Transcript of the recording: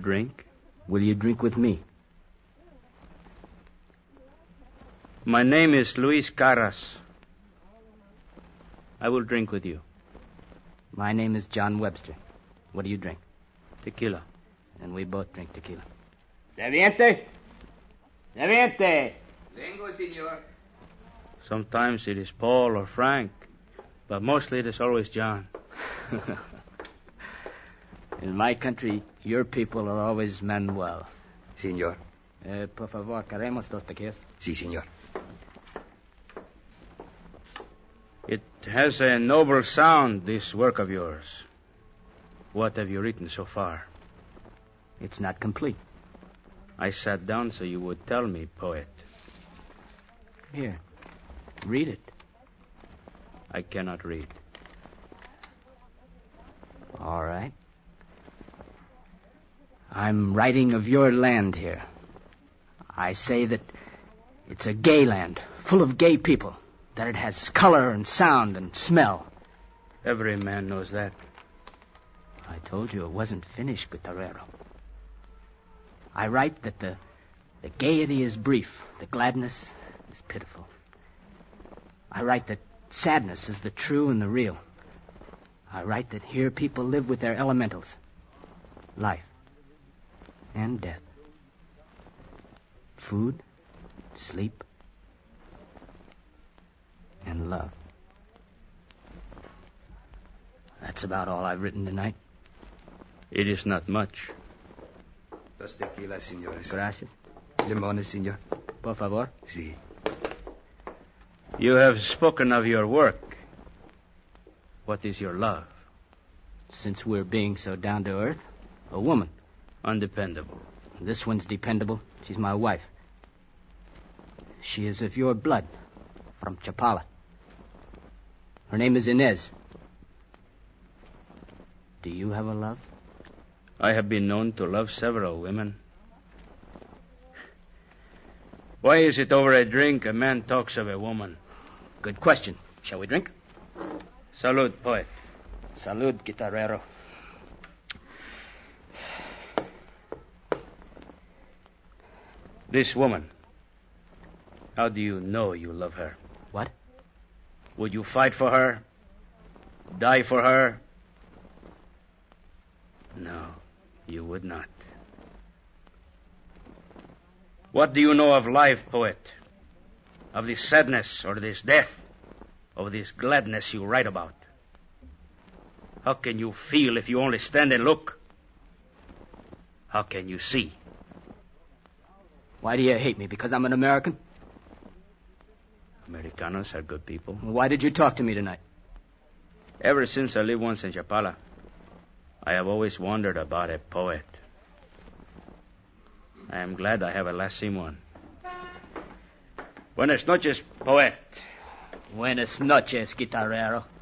drink. Will you drink with me? My name is Luis Caras. I will drink with you. My name is John Webster. What do you drink? Tequila. And we both drink tequila. Serviente? Serviente? Vengo, senor. Sometimes it is Paul or Frank, but mostly it is always John. In my country, your people are always Manuel. Senor. Por favor, queremos dos tequilas. Sí, senor. It has a noble sound, this work of yours. What have you written so far? It's not complete. I sat down so you would tell me, poet. Here, read it. I cannot read. All right. I'm writing of your land here. I say that it's a gay land, full of gay people, that it has color and sound and smell. Every man knows that. I told you it wasn't finished, Guitarrero. I write that the gaiety is brief, the gladness is pitiful. I write that sadness is the true and the real. I write that here people live with their elementals, life and death, food, sleep, and love. That's about all I've written tonight. It is not much. Dos tequilas, senores. Gracias. Limones, senor. Por favor. Sí. You have spoken of your work. What is your love? Since we're being so down to earth, a woman. Undependable. This one's dependable. She's my wife. She is of your blood, from Chapala. Her name is Inez. Do you have a love? I have been known to love several women. Why is it over a drink a man talks of a woman? Good question. Shall we drink? Salud, poet. Salud, guitarrero. This woman, how do you know you love her? What? Would you fight for her? Die for her? No, you would not. What do you know of life, poet? Of this sadness or this death? Of this gladness you write about? How can you feel if you only stand and look? How can you see? Why do you hate me? Because I'm an American? Americanos are good people. Why did you talk to me tonight? Ever since I lived once in Chapala, I have always wondered about a poet. I am glad I have at last seen one. Buenas noches, poet. Buenas noches, guitarrero.